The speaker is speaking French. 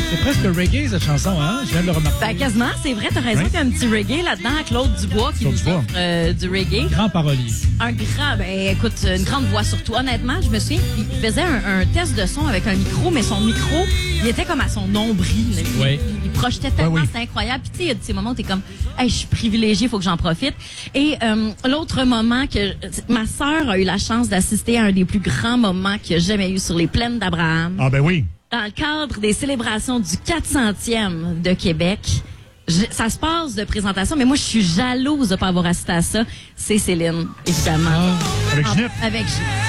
C'est presque reggae, cette chanson, hein? Je viens de le remarquer. Ben, quasiment, c'est vrai, t'as raison, qu'il y a un petit reggae là-dedans. Claude Dubois qui nous offre du reggae. Grand parolier. Un grand, écoute, une grande voix surtout. Honnêtement, je me souviens, il faisait un test de son avec un micro, mais son micro, il était comme à son nombril. Oui. Il projetait tellement, c'était incroyable. Puis tu sais, il y a de ces moments où t'es comme, hey, je suis privilégié, il faut que j'en profite. Et l'autre moment que ma sœur a eu la chance d'assister à un des plus grands moments qu'il y a jamais eu sur les plaines d'Abraham. Ah ben oui. Dans le cadre des célébrations du 400e de Québec. Ça se passe de présentation, mais moi, je suis jalouse de pas avoir assisté à ça. C'est Céline, évidemment. Avec Ginette. Avec Ginette.